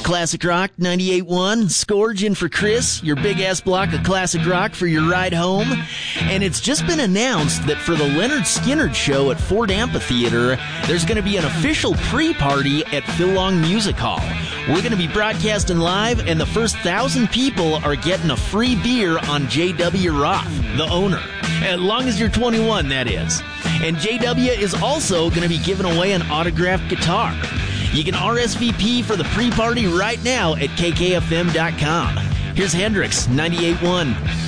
Classic Rock 98.1. Scourge in for Chris, your big-ass block of classic rock for your ride home. And it's just been announced that for the Leonard Skinner show at Ford Amphitheater, there's going to be an official pre-party at Phil Long Music Hall. We're going to be broadcasting live, and the first 1,000 people are getting a free beer on J.W. Roth, the owner. As long as you're 21, that is. And J.W. is also going to be giving away an autographed guitar. You can RSVP for the pre-party right now at kkfm.com. Here's Hendrix, 98.1.